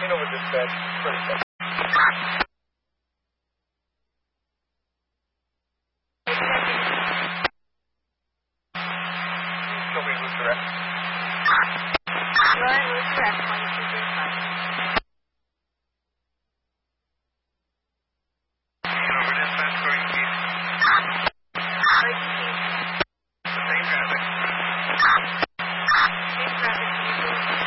know with this bed. Pretty good. Nobody was direct. Go ahead, who's direct? 2235.